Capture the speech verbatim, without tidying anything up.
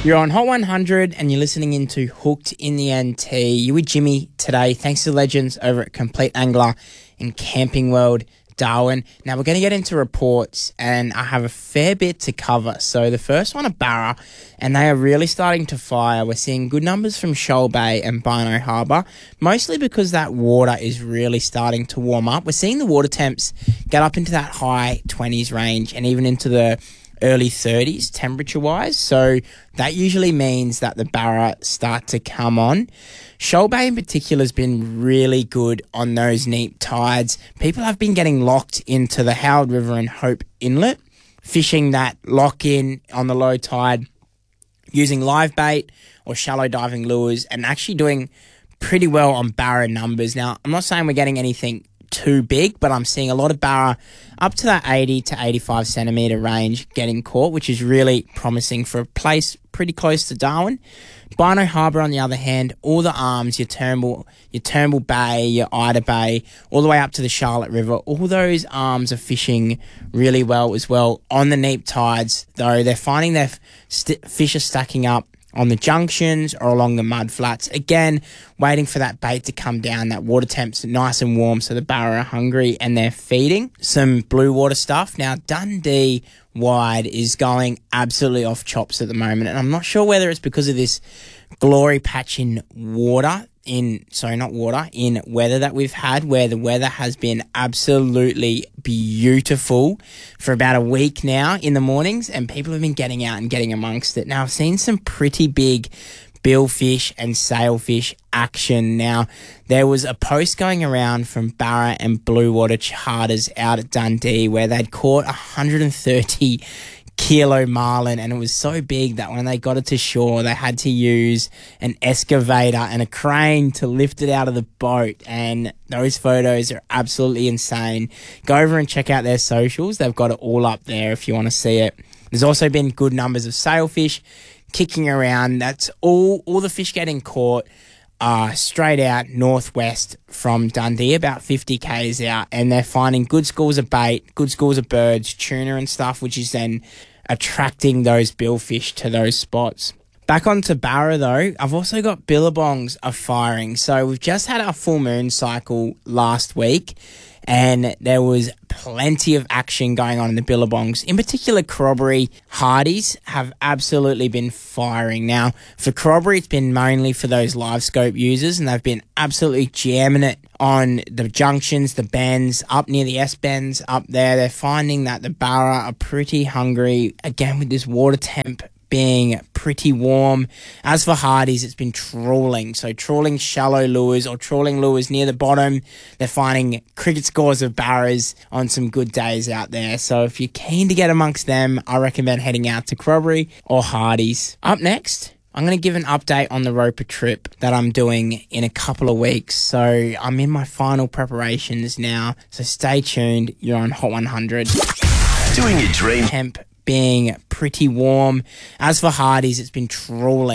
You're on Hot one hundred and you're listening into Hooked in the N T. You with Jimmy today, thanks to the legends over at Complete Angler in Camping World, Darwin. Now we're going to get into reports and I have a fair bit to cover. So the first one are Barra, and they are really starting to fire. We're seeing good numbers from Shoal Bay and Bynoe Harbour, mostly because that water is really starting to warm up. We're seeing the water temps get up into that high twenties range and even into the early thirties temperature-wise, so that usually means that the Barra start to come on. Shoal Bay in particular has been really good on those neap tides. People have been getting locked into the Howard River and Hope Inlet, fishing that lock-in on the low tide, using live bait or shallow diving lures, and actually doing pretty well on Barra numbers. Now, I'm not saying we're getting anything too big, but I'm seeing a lot of Barra up to that eighty to eighty-five centimetre range getting caught, which is really promising for a place pretty close to Darwin. Bynoe Harbour, on the other hand, all the arms, your Turnbull, your Turnbull Bay, your Ida Bay, all the way up to the Charlotte River, all those arms are fishing really well as well on the neap tides, though they're finding their st- fish are stacking up on the junctions or along the mud flats. Again, waiting for that bait to come down, that water temp's nice and warm, so the Barra are hungry and they're feeding. Some blue water stuff. Now, Dundee wide is going absolutely off chops at the moment, and I'm not sure whether it's because of this glory patch in water, in, sorry, not water, in weather that we've had, where the weather has been absolutely beautiful for about a week now in the mornings, and people have been getting out and getting amongst it. Now, I've seen some pretty big billfish and sailfish action. Now, there was a post going around from Barra and Blue Water Charters out at Dundee where they'd caught one hundred thirty kilo marlin, and it was so big that when they got it to shore, they had to use an excavator and a crane to lift it out of the boat, and those photos are absolutely insane. Go over and check out their socials. They've got it all up there if you want to see it. There's also been good numbers of sailfish kicking around. That's all, all the fish getting caught are straight out northwest from Dundee, about fifty kays out, and they're finding good schools of bait, good schools of birds, tuna and stuff, which is then attracting those billfish to those spots. Back onto Barra though, I've also got billabongs are firing. So we've just had our full moon cycle last week, and there was plenty of action going on in the billabongs. In particular, Corroboree Hardies have absolutely been firing. Now, for Corroboree, it's been mainly for those live scope users, and they've been absolutely jamming it on the junctions, the bends, up near the S-bends up there. They're finding that the Barra are pretty hungry, again, with this water temp being pretty warm. As for Hardies, it's been trawling. So trawling shallow lures or trawling lures near the bottom. They're finding cricket scores of Barras on some good days out there. So if you're keen to get amongst them, I recommend heading out to Corroboree or Hardies. Up next, I'm going to give an update on the Roper trip that I'm doing in a couple of weeks. So I'm in my final preparations now. So stay tuned. You're on Hot one hundred. Doing your dream. Temp being pretty warm. As for Hardies, it's been trawling.